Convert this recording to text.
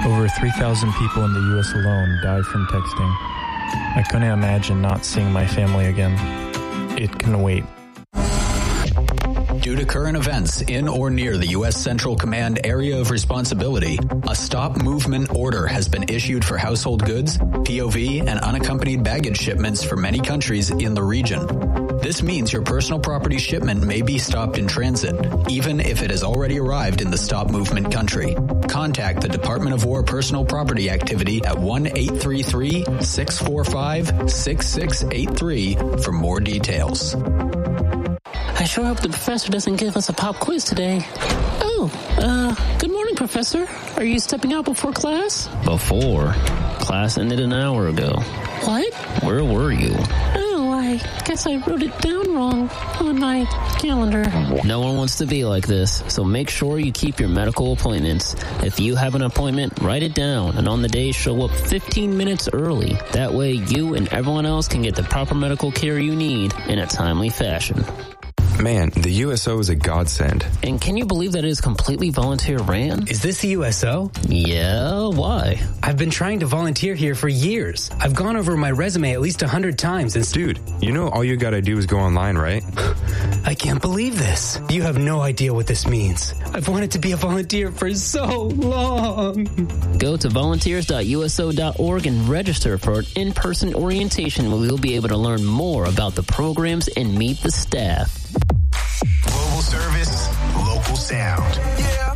Over 3,000 people in the U.S. alone died from texting. I couldn't imagine not seeing my family again. It can wait. Due to current events in or near the U.S. Central Command area of responsibility, a stop movement order has been issued for household goods, POV, and unaccompanied baggage shipments for many countries in the region. This means your personal property shipment may be stopped in transit, even if it has already arrived in the stop movement country. Contact the Department of War Personal Property Activity at 1-833-645-6683 for more details. I sure hope the professor doesn't give us a pop quiz today. Oh, good morning, Professor. Are you stepping out before class? Before? Class ended an hour ago. What? Where were you? Oh, I guess I wrote it down wrong on my calendar. No one wants to be like this, so make sure you keep your medical appointments. If you have an appointment, write it down, and on the day, show up 15 minutes early. That way, you and everyone else can get the proper medical care you need in a timely fashion. Man, the USO is a godsend. And can you believe that it is completely volunteer ran? Is this the USO? Yeah, why? I've been trying to volunteer here for years. I've gone over my resume at least 100 times and... Dude, you know all you gotta do is go online, right? I can't believe this. You have no idea what this means. I've wanted to be a volunteer for so long. Go to volunteers.uso.org and register for an in-person orientation where you'll be able to learn more about the programs and meet the staff. Global service, local sound. Yeah.